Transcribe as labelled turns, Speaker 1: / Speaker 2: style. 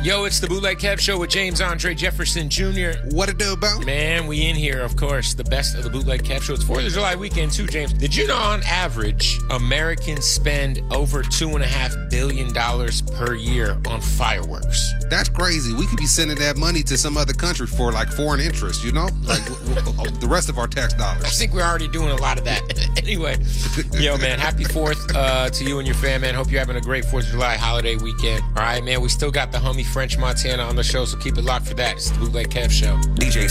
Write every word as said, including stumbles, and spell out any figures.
Speaker 1: Yo, it's the Bootleg Kev Show with James Andre Jefferson Junior
Speaker 2: What it do, bro?
Speaker 1: Man, we in here, of course, the best of the Bootleg Kev Show. It's fourth of July weekend, too, James. Did you know, on average, Americans spend over two point five billion dollars per year on fireworks?
Speaker 2: That's crazy. We could be sending that money to some other country for, like, foreign interest, you know? Like, w- w- the rest of our tax dollars.
Speaker 1: I think we're already doing a lot of that. Anyway, yo, man, happy fourth uh, to you and your fam, man. Hope you're having a great fourth of July holiday weekend. All right, man, we still got the homie French Montana on the show, so keep it locked for that. It's the Bootleg Kev Show.
Speaker 3: D J